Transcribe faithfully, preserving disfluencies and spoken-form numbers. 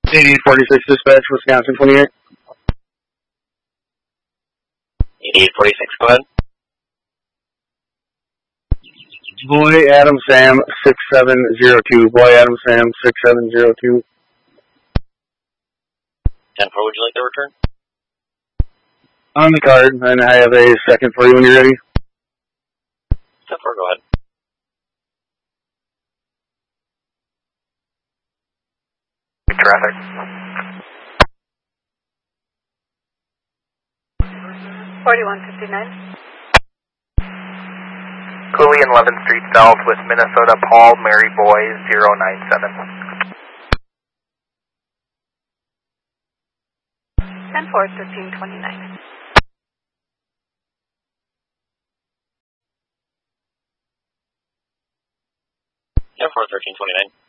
eighty-eight forty-six dispatch, Wisconsin twenty-eight. eighty-eight forty-six, go ahead. Boy Adam Sam six seven zero two. Boy Adam Sam six seven zero two. ten four, would you like the return? On the card, and I have a second for you when you're ready. ten four, go ahead. Traffic. forty-one fifty-nine. Cooley and eleventh Street South with Minnesota Paul Mary Boy zero nine seven. ten four thirteen twenty-nine. ten four thirteen twenty-nine.